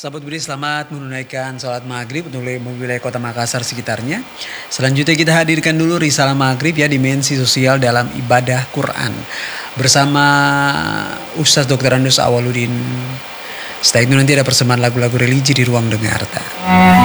Sahabat Budi, selamat menunaikan sholat maghrib untuk wilayah kota Makassar sekitarnya. Selanjutnya kita hadirkan dulu risalah maghrib ya, dimensi sosial dalam ibadah Quran. Bersama Ustadz Dr. Andus Awaludin. Setelah itu nanti ada persembahan lagu-lagu religi di ruang dengar.